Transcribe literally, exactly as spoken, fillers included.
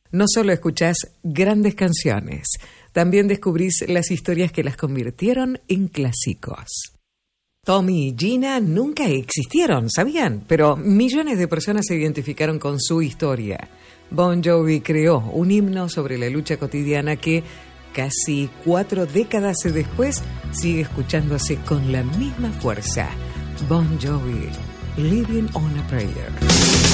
No solo escuchás grandes canciones, también descubrís las historias que las convirtieron en clásicos. Tommy y Gina nunca existieron, ¿sabían? Pero millones de personas se identificaron con su historia. Bon Jovi creó un himno sobre la lucha cotidiana que, casi cuatro décadas después, sigue escuchándose con la misma fuerza. Bon Jovi, Living on a Prayer.